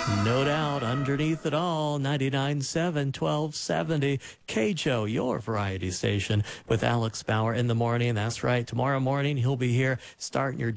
No doubt, underneath it all, 99.7, 1270, KJO, your variety station, with Alex Bauer in the morning. That's right. Tomorrow morning, he'll be here starting your